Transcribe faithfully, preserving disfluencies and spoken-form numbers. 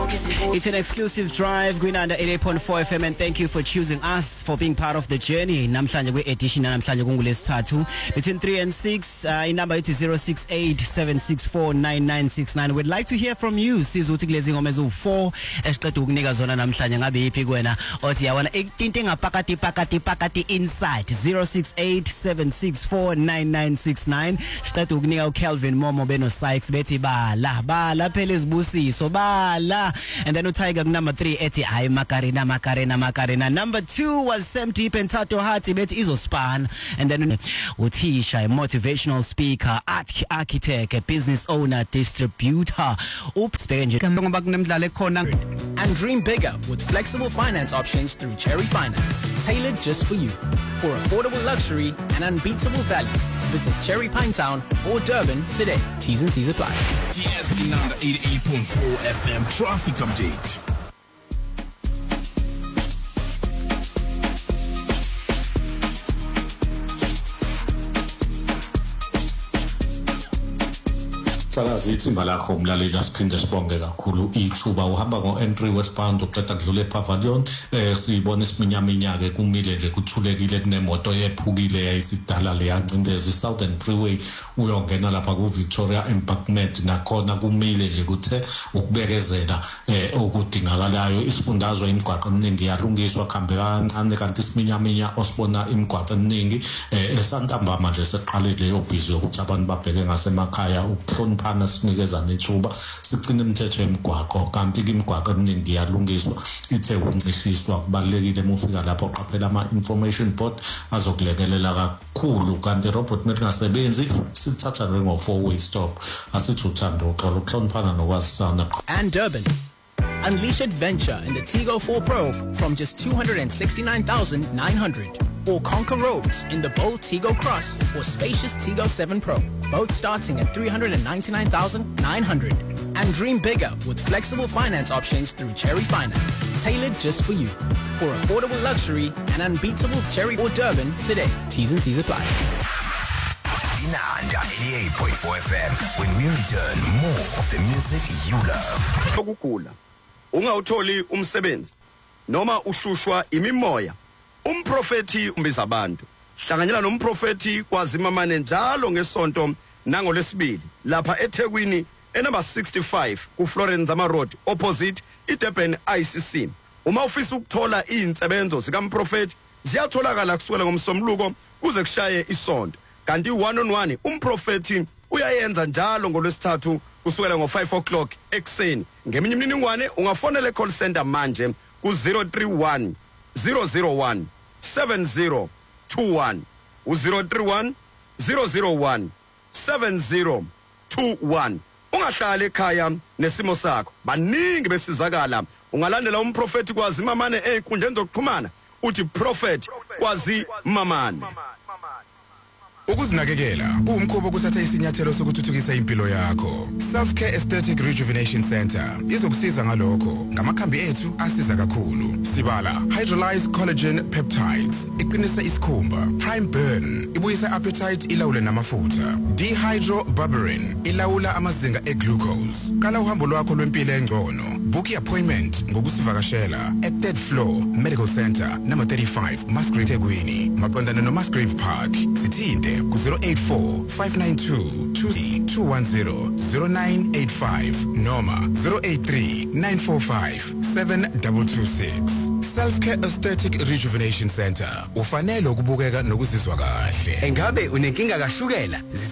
It's an exclusive drive, Green Under eighty-eight point four F M, and thank you for choosing us, for being part of the journey. Namhlanje kwe edition namhlanje kungulesithathu between three and six. Uh, in number it is zero six eight seven six four nine nine six nine. We'd like to hear from you. Sizuthi kulezi ngoma ezu four esiqeda ukunika zona namhlanje ngabe yipi kuwena othi yabona into engapakati pakati pakati inside zero six eight seven six four nine nine six nine. Siqeda ukunika uKelvin Momo beno Sykes bethi bala bala phela izibusiso bala. And then Tiger number three eti ay Macarena Macarena Macarena. Number two was Sam Deep and Tato Hati bet Izospan. And then Utisha, a motivational speaker, art architect, a business owner, distributor. Oops, and dream bigger with flexible finance options through Cherry Finance, tailored just for you. For affordable luxury and unbeatable value, visit Cherry Pinetown or Durban today. T's and C's apply. Yes, number eighty-eight point four F M traffic update. Salazithi malakho umlaleli asiphinde sibonge kakhulu ithuba uhamba ngo entry westbound uqeda kudlula ePavilion eh sibona isiminyaminya ke kumile nje kuthulekile kunemoto yephukile yayisidala le yancindezi Southern Freeway uyongena lapha ku Victoria Embankment nakhona kumile nje kuthe ukubekezela eh okudingakalayo isifundazwe imigwaqo eminingi yalungiswa khambe kancane kanti isiminyaminya osibona imigwaqo eminingi eh esantamba manje seqalile yobhizi ukuthi abantu babheke ngasemakhaya ukuhlonipha sinikeza nethuba sigcina imithetho emigwaqo kanti imigwaqo eminingi yalungiswa ithe ukuncishiswa kubalekile mufika lapho uqaphela ama information board azokulekelela kakhulu kanti robot melingasebenzi sithatha ngo four way stop asithi uthando uxolo ukuhloniphana nokwazisana. And Durban, unleash adventure in the Tigo four Pro from just two hundred sixty-nine thousand nine hundred. Or conquer roads in the bold Tigo Cross or spacious Tigo seven Pro, both starting at three hundred ninety-nine thousand nine hundred. And dream bigger with flexible finance options through Cherry Finance, tailored just for you. For affordable luxury and unbeatable Cherry or Durban today. T's and C's apply. Inanda eighty-eight point four F M, when we return, more of the music you love. Ukugula ungawutholi umsebenzi noma uhlushwa imimoya, umprofeti umbiza abantu. Hlanganyela nomprofeti kwaZimamane njalo ngesonto nangolesibili lapha eThekwini enumber sixty-five ku Florence Zama Road opposite iDurban I C C. Uma ufisa ukuthola izinsebenzo zikamprofeti ziyatholakala kusukela ngomsombuluko kuze kushaye isonto. Kanti one on one umprofeti uyayenza njalo ngolwesithathu kusukela ngo five o'clock ekseni. Ngeminye imininingwane ungafonela call center manje ku zero three one zero zero one seven zero two one u zero three one zero zero one seven zero two one. Ungahlala ekhaya nesimo sakho baningi besizakala. Ungalandela umprofeti kwaZimamane einkundleni zokuxhumana uthi prophet kwaZimamane. Ukuzinakekela umkhubo kuthatha isinyathelo sokuthuthukisa impilo yakho. Self Care Aesthetic Rejuvenation Center izokusiza ngalokho ngamakhambi ethu asiza kakhulu. Sibala hydrolyzed collagen peptides iqinisa isikhumba, prime burn ibuyisa appetite ilawule namafutha, dehydroberberine ilawula amazinga eglucose. Kala uhambo lwakho lwempilo engcono, book appointment ngokusivakashela at third floor Medical Center number thirty-five Musgrave Thekwini maqondana no Musgrave Park. Sithinte ku zero eight four five nine two two two one zero zero nine eight five noma zero eight three nine four five seven two two six. Self Care Aesthetic Rejuvenation Center ufanele ukubukeka nokuzizwa kahle. Engabe unenkinga kashukela?